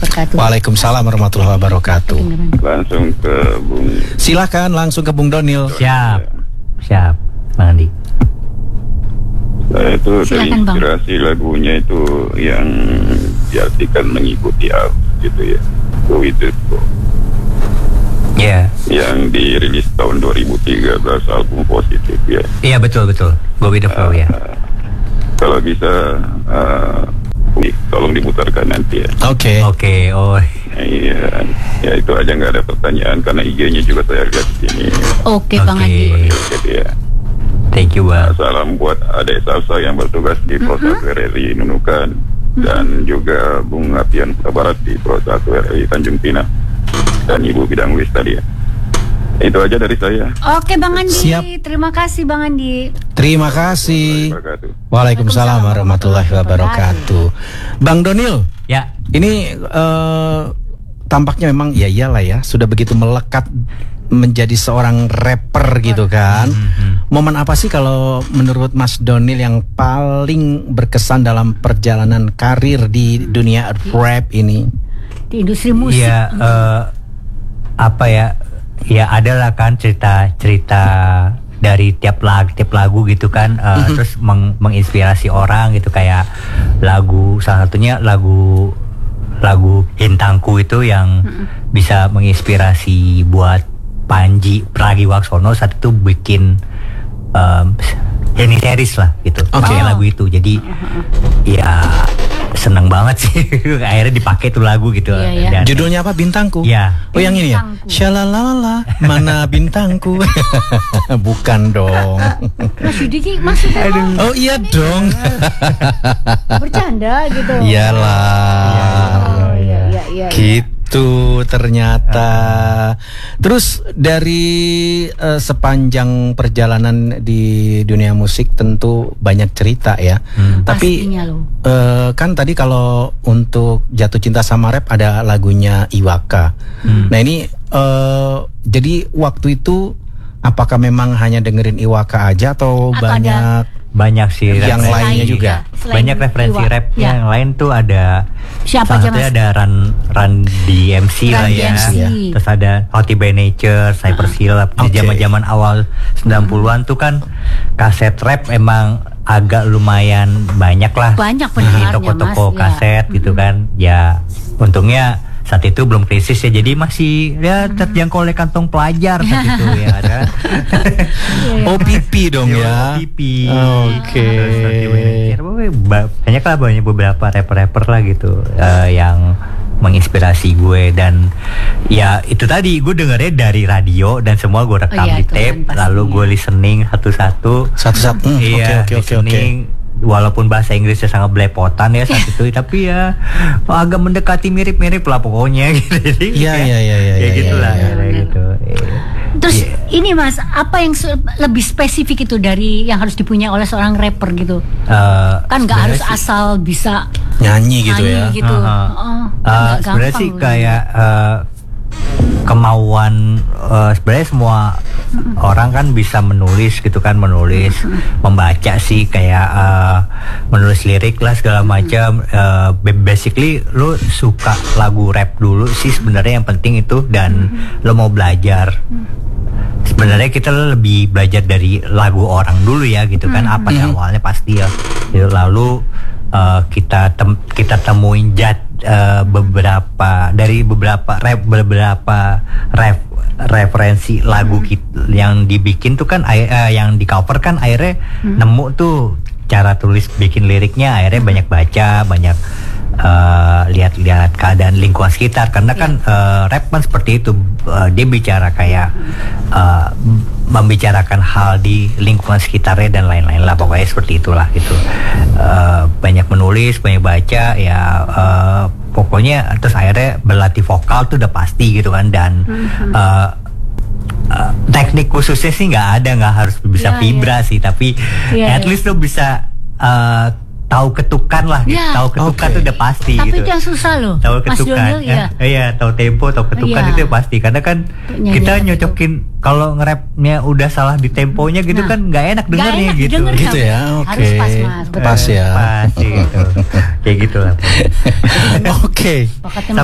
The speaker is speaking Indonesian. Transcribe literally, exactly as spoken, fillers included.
wabarakatuh. Waalaikumsalam warahmatullahi wabarakatuh. Langsung ke Bung. Silakan langsung ke Bung Donil. Siap, siap, Bang Andi. Saya itu Silakan, terinspirasi lagunya itu yang diartikan mengikuti arus gitu ya. Go with the flow. Ya, Yang dirilis tahun dua ribu tiga belas, album Positif ya. iya betul betul. Go with the flow ya. Kalau bisa uh, tolong diputarkan nanti ya. Oke. Oke, oh Iya, ya itu aja, nggak ada pertanyaan karena I G-nya juga saya lihat di sini. Oke, Bang Oke. Andi. Jadi ya. thank you Bang. Salam buat adik salsa yang bertugas di Pro satu R R I Nunukan dan juga Bung Apian Kota Barat di Pro satu R R I Tanjung Pinang dan Ibu Bidang Wis tadi ya. Itu aja dari saya. Oke, Bang Andi. Siap. Terima kasih, Bang Andi. Terima kasih. Terima kasih. Waalaikumsalam warahmatullahi wabarakatuh. Bang Donil, Ya, ini eh, tampaknya memang ya iyalah ya, sudah begitu melekat menjadi seorang rapper gitu kan. Momen apa sih kalau menurut Mas Donil yang paling berkesan dalam perjalanan karir di dunia rap ini? Di industri musik. Iya, eh, apa ya? Ya adalah kan cerita-cerita dari tiap lagu, tiap lagu gitu kan, eh, terus meng- menginspirasi orang gitu, kayak lagu salah satunya lagu lagu Bintangku itu yang bisa menginspirasi buat Panji Pragiwaksono saat itu bikin um, ini series lah gitu, pakai Oh. lagu itu. Jadi ya seneng banget sih akhirnya dipakai tuh lagu gitu. Iya, iya. Dan- Judulnya apa? Bintangku. Ya. Oh yang ini ya? Bintangku. Shalalala, mana bintangku? Bukan dong. Mas Yudi Ki, maksudnya oh, Oh iya dong. bercanda gitu. Iyalah. Oh, iya, iya, iya. Gitu ternyata. Terus dari eh, sepanjang perjalanan di dunia musik tentu banyak cerita ya. Tapi Pastinya loh. eh, kan tadi kalau untuk Jatuh Cinta Sama Rap ada lagunya Iwaka. Nah ini eh, jadi waktu itu apakah memang hanya dengerin Iwaka aja atau, Atau banyak Banyak sih yang referensi. lainnya juga? Selain Banyak referensi Iwa. rap Ya. yang lain tuh ada. Siapa aja, salah satunya Mas? ada Run Run D M C Run lah D ya. M C. Terus ada Hottie by Nature, Cypress Hill. Di Oke. zaman-zaman awal sembilan puluhan tuh kan kaset rap emang agak lumayan banyak lah. Banyak di pendengarnya, toko-toko Mas, ya. kaset gitu kan. Ya untungnya saat itu belum krisis ya, jadi masih ya terjangkau oleh kantong pelajar saat itu ya kan. O P P dong ya. O P P. Oke. Terus Hottie by Nature. Pokoknya ba- banyak lah, banyak beberapa rapper-rapper lah gitu eh, yang menginspirasi gue. Dan ya itu tadi gue dengernya dari radio dan semua gue rekam Oh iya, di itu tape, kan lalu pastinya. gue listening satu-satu. Satu-satu. Hmm, Iya, oke, oke, oke, oke. listening. Walaupun bahasa Inggrisnya sangat belepotan ya saat itu, tapi ya agak mendekati mirip-mirip lah pokoknya gitu. Jadi Iya, ya, iya, iya, iya, ya iya, gitulah, iya, kayak gitu. Iya. Terus Iya. ini Mas, apa yang se- lebih spesifik itu dari yang harus dipunyai oleh seorang rapper gitu? Eh, Kan nggak harus sebenarnya sih- asal bisa Nyanyi gitu nyanyi ya. gitu. Aha. Oh, kan Eh, nggak sebenarnya gampang sih loh. kayak eh, kemauan, eh, sebenarnya semua orang kan bisa menulis gitu kan, menulis, membaca sih kayak eh, menulis lirik lah segala macam. Eh, ba- basically lu suka lagu rap dulu sih sebenarnya yang penting itu, dan lo mau belajar. Sebenarnya kita lebih belajar dari lagu orang dulu ya gitu kan, apa sih awalnya pasti ya. Gitu. Lalu eh, kita tem- kita temuin jat eh, beberapa dari beberapa rap beberapa ref referensi lagu kit- yang dibikin tuh kan ai- eh, yang di cover kan akhirnya nemu tuh cara tulis bikin liriknya, akhirnya banyak baca, banyak eh, lihat-lihat keadaan lingkungan sekitar, karena kan eh, rap kan seperti itu. Eh, dia bicara kayak eh, membicarakan hal di lingkungan sekitarnya dan lain-lain lah, pokoknya seperti itulah gitu. Eh, banyak menulis, banyak baca ya, eh, pokoknya terus akhirnya berlatih vokal tuh udah pasti gitu kan. Dan eh, eh, teknik khususnya sih nggak ada, nggak harus bisa Ya, vibra sih, tapi Ya, at ya. least lo bisa eh, tahu ketukan lah gitu. Ya. Tahu ketukan Oke. tuh udah pasti Tapi gitu. itu yang susah loh. Tahu Mas ketukan. Donil, ya. Eh, iya, tahu tempo, tahu ketukan Iya. itu pasti. Karena kan Nyanyi kita gitu. nyocokin kalau nge-rapnya udah salah di temponya gitu Nah. kan nggak enak Nggak dengernya enak gitu. didengar, Gitu ya, oke. Harus pas, Mas. Betul. Pas ya. Pas gitu. Kayak gitu lah. Oke. Bakatnya